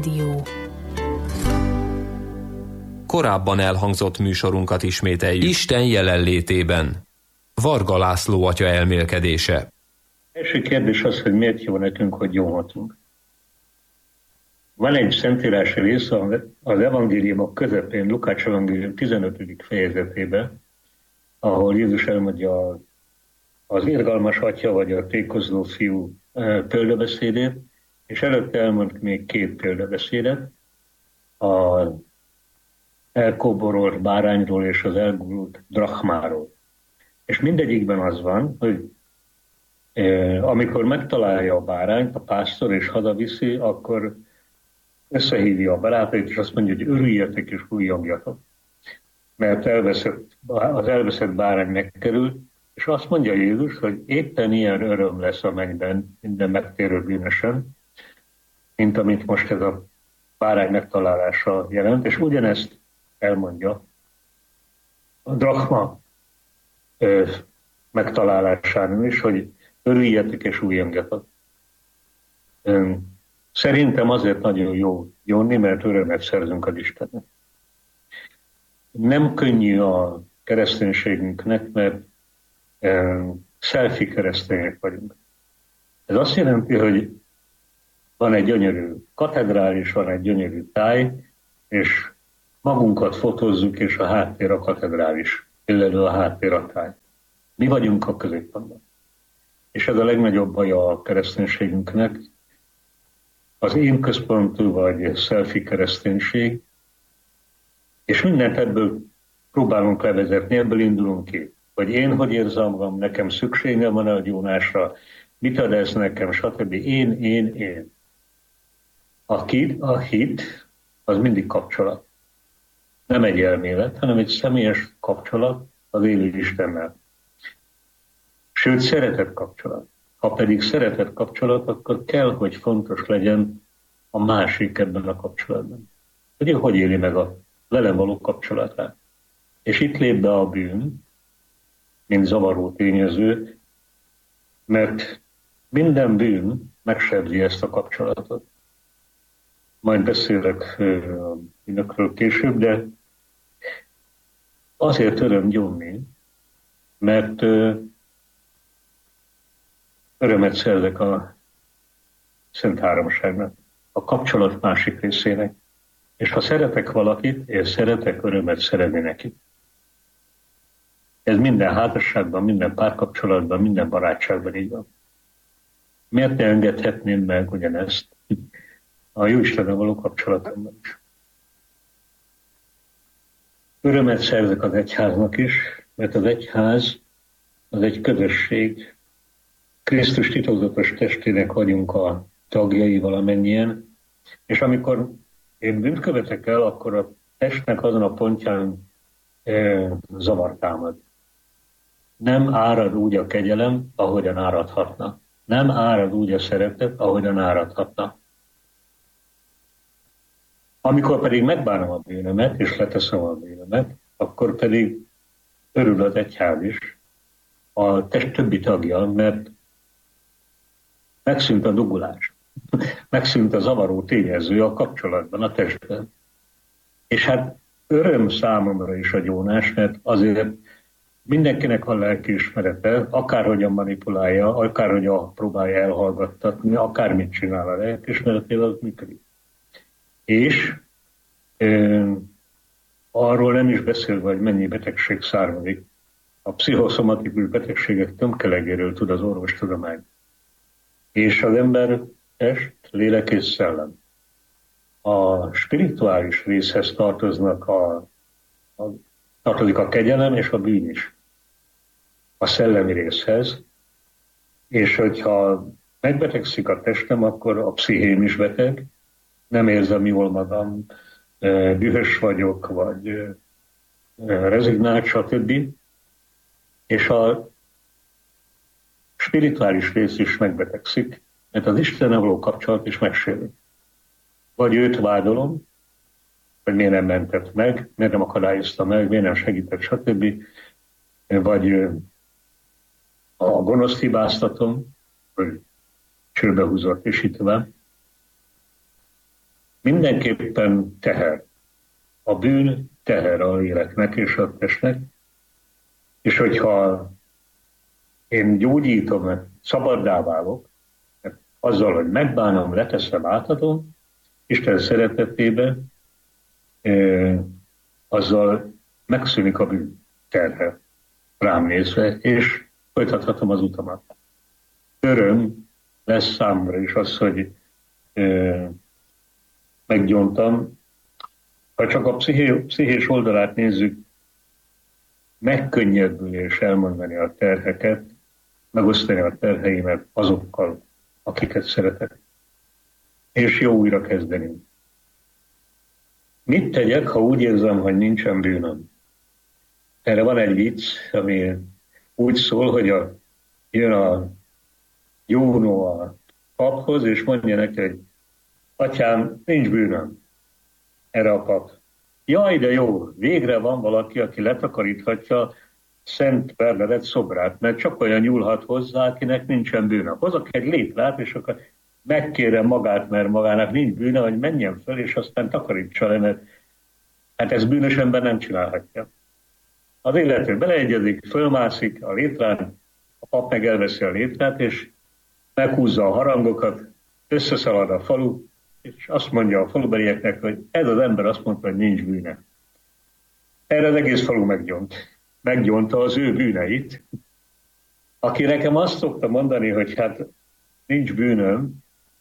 Dió. Korábban elhangzott műsorunkat ismételjük. Isten jelenlétében. Varga László atya elmélkedése. Első kérdés az, hogy miért jó nekünk, hogy jóhatunk. Van egy szentírási rész az evangéliumok közepén, Lukács evangélium 15. fejezetében, ahol Jézus elmondja az irgalmas atya vagy a tékozló fiú példabeszédét, és előtte elmond még két példabeszédet, az elkóborolt bárányról és az elgurult drachmáról. És mindegyikben az van, hogy amikor megtalálja a bárányt, a pásztor és hazaviszi, akkor összehívja a barátait, és azt mondja, hogy örüljetek és újjongjatok. Mert az elveszett bárány megkerült, és azt mondja Jézus, hogy éppen ilyen öröm lesz a mennyben minden megtérő bűnösen, mint amit most ez a bárány megtalálása jelent, és ugyanezt elmondja a drachma megtalálásán is, hogy örüljetek és újjongjatok. Szerintem azért nagyon jó jönni, mert örömet szerzünk az Istennek. Nem könnyű a kereszténységünknek, mert selfie keresztények vagyunk. Ez azt jelenti, hogy van egy gyönyörű katedrális, van egy gyönyörű táj, és magunkat fotózzuk, és a háttér a katedrális, illetve a háttér a táj. Mi vagyunk a középpontban. És ez a legnagyobb baja a kereszténységünknek, az én központú vagy selfie kereszténység, és mindent ebből próbálunk levezetni, ebből indulunk ki. Hogy én hogy érzem magam, nekem szükségem van a gyónásra, mit ad ez nekem, stb. Én. A hit az mindig kapcsolat. Nem egy elmélet, hanem egy személyes kapcsolat az élő Istennel. Sőt, szeretett kapcsolat. Ha pedig szeretett kapcsolat, akkor kell, hogy fontos legyen a másik ebben a kapcsolatban. Hogy ő hogy éli meg a velem való kapcsolatát. És itt lép be a bűn, mint zavaró tényező, mert minden bűn megsebzi ezt a kapcsolatot. Majd beszélek önökről később, de azért öröm gyónni, mert örömet szerzek a Szent Háromságnak, a kapcsolat másik részének. És ha szeretek valakit, én szeretek örömet szerezni neki. Ez minden házasságban, minden párkapcsolatban, minden barátságban így van. Miért ne engedhetném meg ugyanezt a Jóistennel való kapcsolatomban is? Örömet szerzek az egyháznak is, mert az egyház az egy közösség. Krisztus titokzatos testének vagyunk a tagjai valamennyien, és amikor én bűnt követek el, akkor a testnek azon a pontján zavar támad. Nem árad úgy a kegyelem, ahogyan áradhatna. Nem árad úgy a szeretet, ahogyan áradhatna. Amikor pedig megbánom a bűnömet, és leteszem a bűnömet, akkor pedig örül az egyház is, a test többi tagja, mert megszűnt a dugulás. Megszűnt a zavaró tényező a kapcsolatban, a testben. És hát öröm számomra is a gyónás, mert azért mindenkinek van lelkiismerete, akárhogyan manipulálja, akárhogyan próbálja elhallgattatni, akármit csinál a lelkiismeretével, az működik. És arról nem is beszélve, hogy mennyi betegség származik. A pszichoszomatikus betegségek tömkelegéről tud az orvostudomány. És az ember test, lélek és szellem. A spirituális részhez tartozik a kegyelem és a bűn is. A szellemi részhez. És hogyha megbetegszik a testem, akkor a pszichém is beteg. Nem érzem jól magam, dühös vagyok, vagy rezignált, stb. És a spirituális rész is megbetegszik, mert az Istennel való kapcsolat is megsérül. Vagy őt vádolom, hogy miért nem mentett meg, miért nem akadályozta meg, miért nem segített, stb. Vagy a gonoszt hibáztatom, hogy csőbe húzott, és itt van. mindenképpen teher. A bűn teher a léleknek és a testnek, és hogyha én gyógyítom, szabaddá válok, azzal, hogy megbánom, leteszem, átadom, Isten szeretetébe, azzal megszűnik a bűn terhe rám nézve, és folytathatom az utamat. Öröm lesz számomra is az, hogy meggyóntam. Ha csak a pszichés oldalát nézzük, megkönnyebbülés elmondani a terheket, megosztani a terheimet azokkal, akiket szeretek. És jó újra kezdeni. Mit tegyek, ha úgy érzem, hogy nincsen bűnöm? Erre van egy vicc, ami úgy szól, hogy jön a jónó a paphoz, és mondja neki, hogy atyám, nincs bűnöm. Erre a pap. Jaj, de jó, végre van valaki, aki letakaríthatja Szent Bernadett szobrát, mert csak olyan nyúlhat hozzá, akinek nincsen bűne. Hozok egy létrát, és akkor megkérem magát, mert magának nincs bűne, hogy menjen fel, és aztán takarítsa le, mert hát ez bűnös ember nem csinálhatja. Az illető beleegyezik, fölmászik a létrán, a pap meg elveszi a létrát, és meghúzza a harangokat, összeszalad a falu, és azt mondja a falubelieknek, hogy ez az ember azt mondta, hogy nincs bűne. Erre az egész falu meggyónta az ő bűneit, aki nekem azt szokta mondani, hogy hát nincs bűnöm.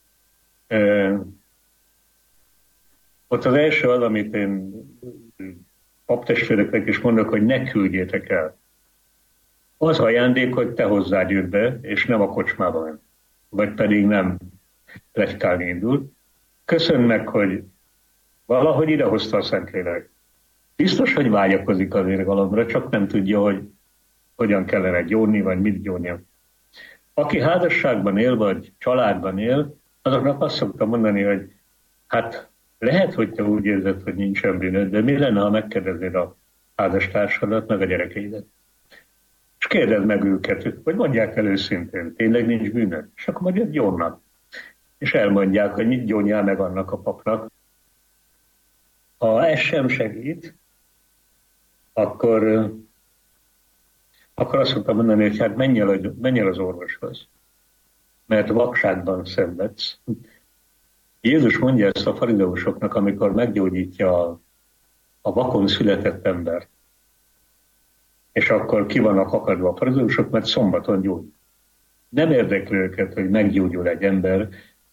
Ott az első az, amit én paptestvéreknek is mondok, hogy ne küldjétek el. Az ajándék, hogy te hozzád jött be, és nem a kocsmába ment. Vagy pedig nem pletykálni indul. Köszönj meg, hogy valahogy idehozta a Szentlélek. Biztos, hogy vágyakozik az érgalomra, csak nem tudja, hogy hogyan kellene gyónni, vagy mit gyónja. Aki házasságban él, vagy családban él, azoknak azt szoktam mondani, hogy hát lehet, hogy te úgy érzed, hogy nincsen bűnöd, de mi lenne, ha megkérdezed a házastársadat, meg a gyerekeidet? És kérdezd meg őket, hogy mondják el őszintén, tényleg nincs bűnöd? És akkor majd gyónnak. És elmondják, hogy mit gyónjál meg annak a papnak. Ha ez sem segít, akkor azt szoktam mondani, hogy hát menj el az orvoshoz, mert vakságban szenvedsz. Jézus mondja ezt a farizeusoknak, amikor meggyógyítja a vakon született embert. És akkor ki vannak akadva a farizeusok, mert szombaton gyógyít. Nem érdekli őket, hogy meggyógyul egy ember,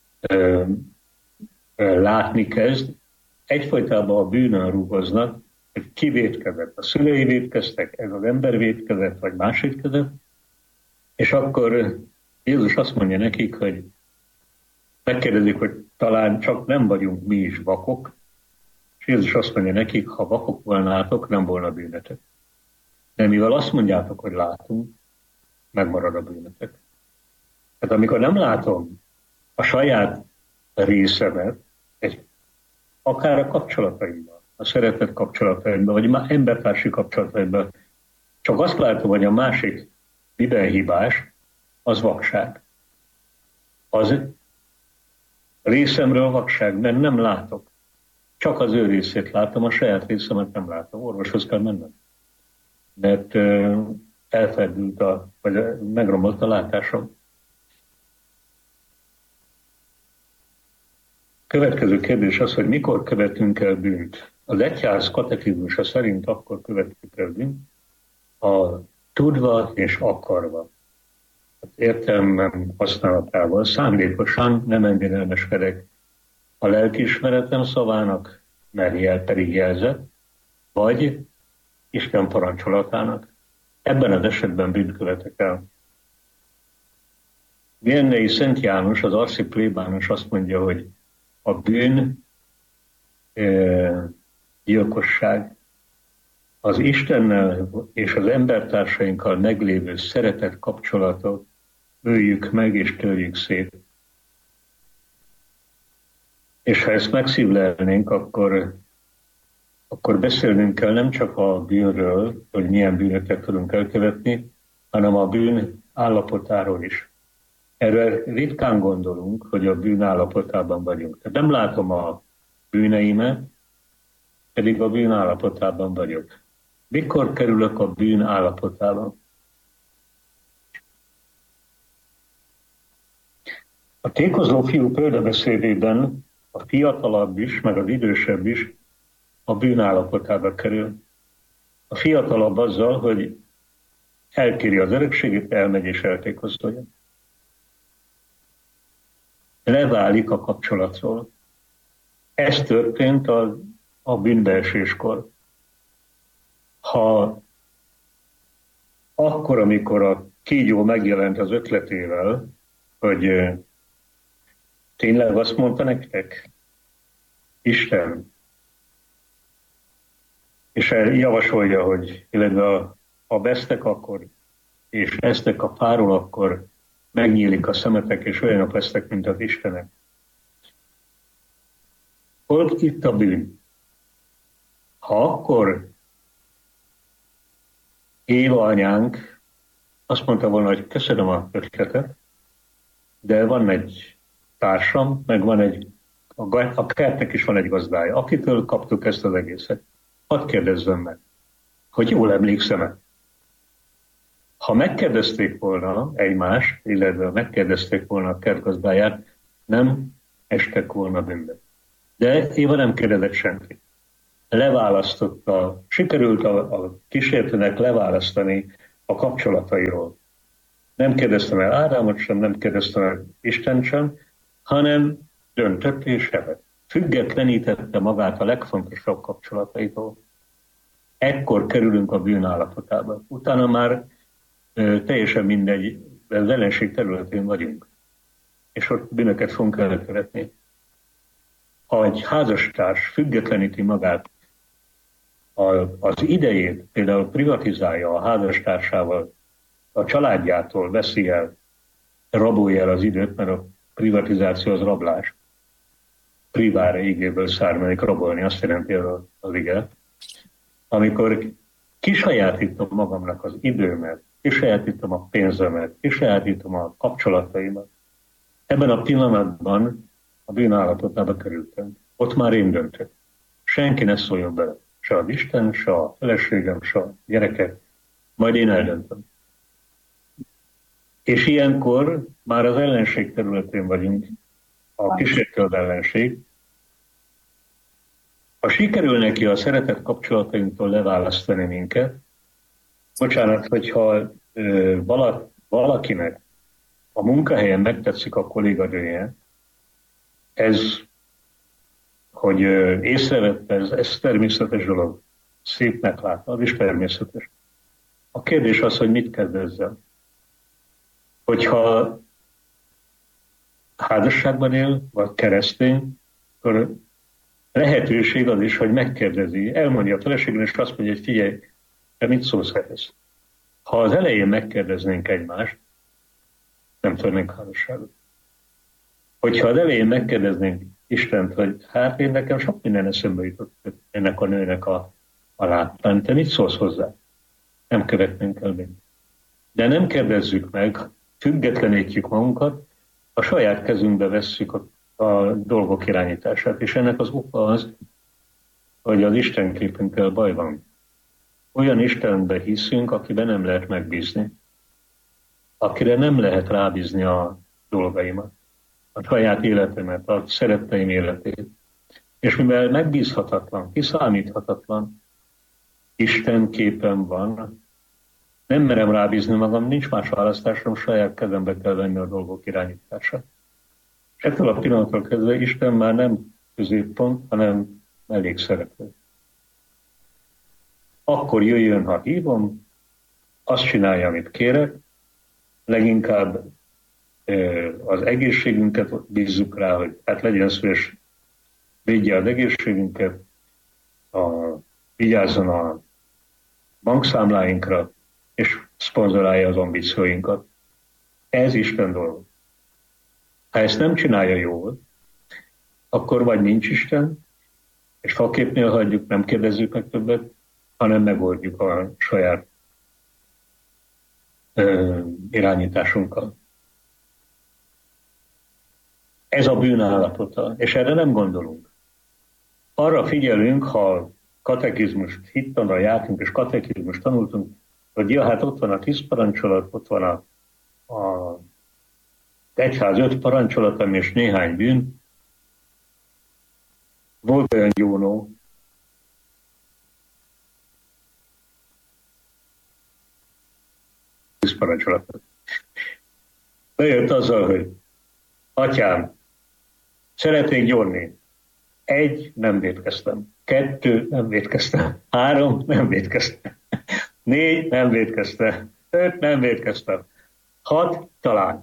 látni kezd, egyfolytában a bűnön rúgoznak, hogy ki vétkezett. A szülei vétkeztek, ez az ember vétkezett, vagy más vétkezett, és akkor Jézus azt mondja nekik, hogy megkérdezik, hogy talán csak nem vagyunk mi is vakok, és Jézus azt mondja nekik, ha vakok volnátok, nem volna bűnetek. De mivel azt mondjátok, hogy látunk, megmarad a bűnetek. Tehát amikor nem látom a saját részemet, akár a kapcsolataimban, a szeretet kapcsolataimban, vagy embertársi kapcsolataimban, csak azt látom, hogy a másik miben hibás, az vakság. Az részemről vakság, mert nem látok. Csak az ő részét látom, a saját részemet nem látom. Orvoshoz kell mennem. Mert elferdült, vagy megromlott a látásom. Következő kérdés az, hogy mikor követünk el bűnt. Az egyház katekizmusa szerint akkor követünk el bűnt, tudva és akarva. Értelmem használatával szándékosan nem engedelmeskedek a lelkiismeretem szavának, mert pedig jelzett, vagy Isten parancsolatának. Ebben az esetben bűnt követek el. Viennei Szent János, az arszi plébános azt mondja, hogy a bűn, gyilkosság az Istennel és az embertársainkkal meglévő szeretet kapcsolatot öljük meg és törjük szét. És ha ezt megszívlelnénk, akkor beszélnünk kell nem csak a bűnről, hogy milyen bűnöket tudunk elkövetni, hanem a bűn állapotáról is. Erre ritkán gondolunk, hogy a bűn állapotában vagyunk. Tehát nem látom bűneimet, pedig a bűn állapotában vagyok. Mikor kerülök a bűn állapotába? A tékozó fiú példabeszédében a fiatalabb is, meg az idősebb is a bűn állapotába kerül. A fiatalabb azzal, hogy elkéri az örökségét, elmegy és eltékozolja. Leválik a kapcsolatról. Ez történt a bűnbeeséskor. Ha akkor, amikor a kígyó megjelent az ötletével, hogy tényleg azt mondta nektek, Isten, és javasolja, hogy illetve ha vesztek akkor, és esztek a fáról, akkor megnyílik a szemetek, és olyanok lesztek, mint az Istenek. Hol itt a bűn? Ha akkor Éva anyánk azt mondta volna, hogy köszönöm a ötletet, de van egy társam, meg van a kertnek is van egy gazdája, akitől kaptuk ezt az egészet. Hadd kérdezzem meg, hogy jól emlékszem-e? Ha megkérdezték volna egymást, illetve megkérdezték volna a kertgazdáját, nem estek volna bűnbe. De Éva nem kérdezett senkit. Leválasztotta, sikerült a kísértőnek leválasztani a kapcsolatairól. Nem kérdeztem el Ádámot sem, nem kérdeztem el Istent sem, hanem döntött és evett. Függetlenítette magát a legfontosabb kapcsolataitól. Ekkor kerülünk a bűn állapotába. Utána már teljesen mindegy, az ellenség területén vagyunk. És ott bűnöket fogunk elkövetni. Ha egy házastárs függetleníti magát, az idejét például privatizálja a házastársával, a családjától veszi el, rabolja el az időt, mert a privatizáció az rablás. Privára igéből származik, rabolni azt jelenti az ige. Amikor kisajátítom magamnak az időmet, kisajátítom a pénzemet, kisajátítom a kapcsolataimat, ebben a pillanatban a bűn állapotába kerültem. Ott már én döntök. Senki ne szóljon bele. Se az Isten, se a feleségem, se a gyerekek. Majd én eldöntöm. És ilyenkor már az ellenség területén vagyunk, a kísértő ellenség. Ha sikerül neki a szeretett kapcsolatainktól leválasztani minket, bocsánat, hogyha valakinek a munkahelyen megtetszik a kolléganője, ez, hogy észrevette, ez természetes dolog. Szépnek látna, az is természetes. A kérdés az, hogy mit kezd ezzel. Hogyha házasságban él, vagy keresztény, akkor lehetőség az is, hogy megkérdezi, elmondja a feleségén, és azt mondja, hogy figyelj, te mit szólsz ehhez? Ha az elején megkérdeznénk egymást, nem törnénk házasságot. Hogyha az elején megkérdeznénk Istent, hogy hát én nekem sok minden eszembe jutott ennek a nőnek a láttán, te mit szólsz hozzá? Nem követnénk el még. De nem kérdezzük meg, függetlenítjük magunkat, a saját kezünkbe vesszük a dolgok irányítását, és ennek az oka az, hogy az Isten képünkkel baj van. Olyan Istenbe hiszünk, akiben nem lehet megbízni, akire nem lehet rábízni a dolgaimat, a saját életemet, a szeretteim életét. És mivel megbízhatatlan, kiszámíthatatlan, Isten képen van, nem merem rábízni magam, nincs más választásom, saját kezembe kell venni a dolgok irányítását. És ettől a pillanattól kezdve Isten már nem középpont, hanem mellékszereplő. Akkor jöjjön, ha hívom, azt csinálja, amit kérek, leginkább az egészségünket bízzuk rá, hogy hát legyen szíves, védje az egészségünket, vigyázzon a bankszámláinkra, és szponzorálja az ambícióinkat. Ez Isten dolga. Ha ezt nem csinálja jól, akkor vagy nincs Isten, és faképnél hagyjuk, nem kérdezzük meg többet, hanem megoldjuk a saját irányításunkkal. Ez a bűn állapota, és erre nem gondolunk. arra figyelünk, ha katekizmust hittanra jártunk, és katekizmust tanultunk, hogy ja, hát ott van a 10 parancsolat, ott van a egyház 5 parancsolat, és néhány bűn. Volt olyan gyónó, parancsolat. Bejött azzal, hogy atyám, szeretnék gyónni. 1, nem vétkeztem. 2, nem vétkeztem. 3, nem vétkeztem. 4, nem vétkeztem. 5, nem vétkeztem. 6, talán.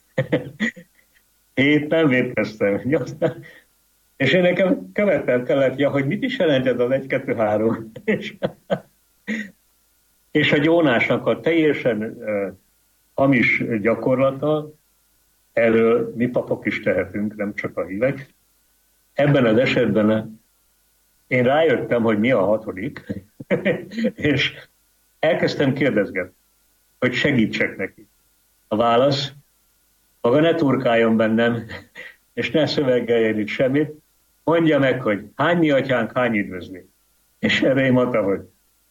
7, nem vétkeztem. 8, nem. És én nekem követnem kellett, hogy mit is jelentett az 1, 2, 3. És a gyónásnak a teljesen hamis gyakorlata, erről mi papok is tehetünk, nem csak a hívek. Ebben az esetben én rájöttem, hogy mi a 6. és elkezdtem kérdezgetni, hogy segítsek neki. A válasz, maga ne turkáljon bennem, és ne szövegeljen itt semmit, mondja meg, hogy hány mi atyánk, hány üdvözli. És erre én mondtam, hogy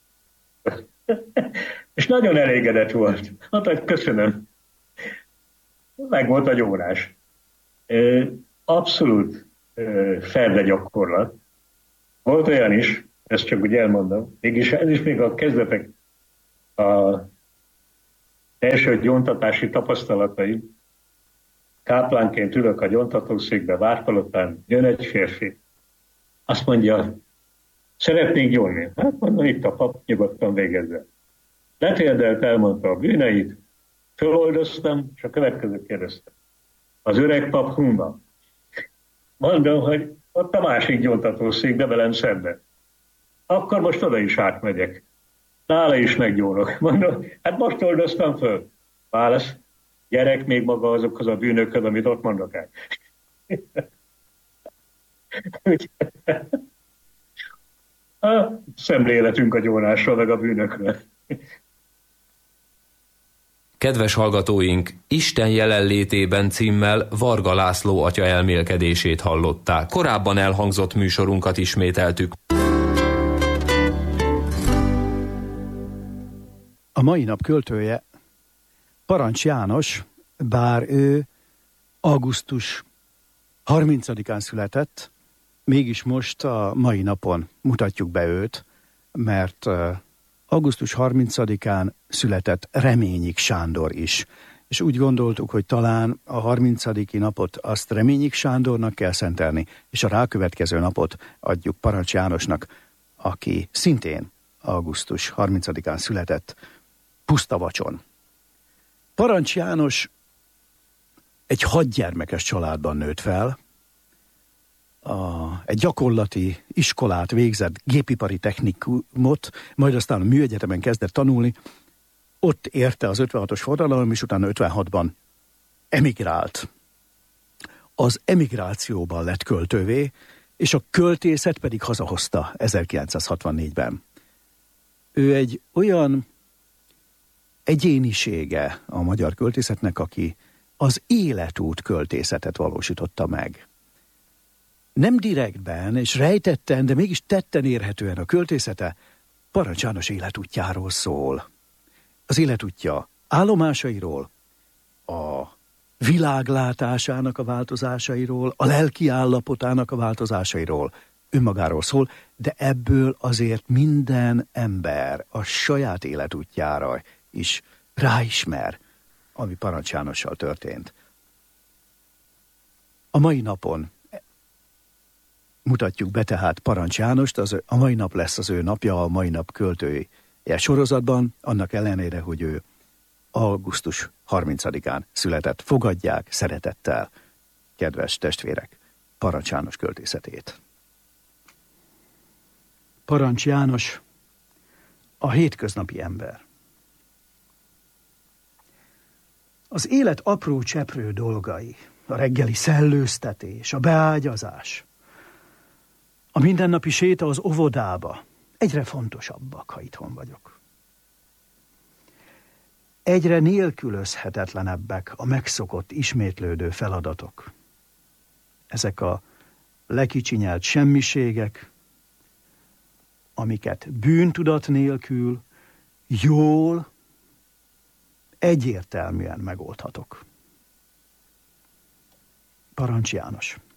és nagyon elégedett volt. Mondta, hogy köszönöm. Meg volt a gyónás. Abszolút ferde gyakorlat. Volt olyan is, ezt csak úgy elmondom, mégis ez is még a kezdetek, a első gyóntatási tapasztalataim. Káplánként ülök a gyóntatószékbe, Várpalotán, jön egy férfi. Azt mondja, szeretnék gyónni. Hát mondom, itt a pap, nyugodtan végezze. Letérdelt, elmondta a bűneit, föloldoztam, és a következőt kérdeztem. Az öreg pap humba. Mondom, hogy ott a másik gyóntatószék, de velem szembe. Akkor most oda is átmegyek. Nála is meggyónok. Mondom, hát most oldoztam föl. Válasz, gyerek még maga azokhoz a bűnökhöz, amit ott mondok el. A szemléletünk a gyónásról, meg a bűnökről. Kedves hallgatóink, Isten jelenlétében címmel Varga László atya elmélkedését hallották. Korábban elhangzott műsorunkat ismételtük. A mai nap költője Parancs János, bár ő augusztus 30-án született, mégis most a mai napon mutatjuk be őt, mert augusztus 30-án született Reményik Sándor is. És úgy gondoltuk, hogy talán a 30. napot azt Reményik Sándornak kell szentelni, és a rákövetkező napot adjuk Parancs Jánosnak, aki szintén augusztus 30-án született, Pusztavacson. Parancs János egy 6 gyermekes családban nőtt fel, egy gyakorlati iskolát végzett, gépipari technikumot, majd aztán a műegyetemen kezdett tanulni, ott érte az 56-os forradalom, és utána 56-ban emigrált. Az emigrációban lett költővé, és a költészet pedig hazahozta 1964-ben. Ő egy olyan egyénisége a magyar költészetnek, aki az életút költészetet valósította meg. Nem direktben és rejtetten, de mégis tetten érhetően a költészete Parancs János életútjáról szól. Az életútja állomásairól, a világlátásának a változásairól, a lelki állapotának a változásairól, önmagáról szól, de ebből azért minden ember a saját életútjára is ráismer, ami Parancs Jánossal történt. A mai napon mutatjuk be tehát Parancs Jánost, a mai nap lesz az ő napja, a mai nap költője sorozatban, annak ellenére, hogy ő augusztus 30-án született. Fogadják szeretettel, kedves testvérek, Parancs János költészetét. Parancs János, a hétköznapi ember. Az élet apró cseprő dolgai, a reggeli szellőztetés, a beágyazás, a mindennapi séta az óvodába egyre fontosabbak, ha itthon vagyok. Egyre nélkülözhetetlenebbek a megszokott, ismétlődő feladatok. Ezek a lekicsinyelt semmiségek, amiket bűntudat nélkül, jól, egyértelműen megoldhatok. Parancs János.